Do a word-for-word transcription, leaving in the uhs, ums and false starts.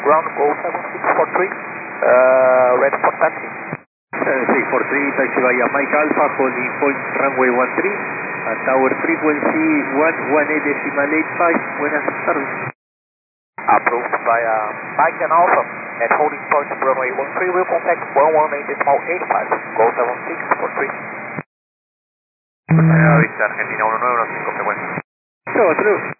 ground, go seven six four three, uh, ready for taxi. seven six four three, taxi via Mike Alpha, holding point runway one three, at tower frequency one one eight decimal eight five. Buenas tardes. Approved via Mike and Alpha, at holding point runway one three, will contact one one eight decimal eight five, go seven six four three. Vista Argentina uno nueve uno cinco, frecuencia. Chao, hasta luego.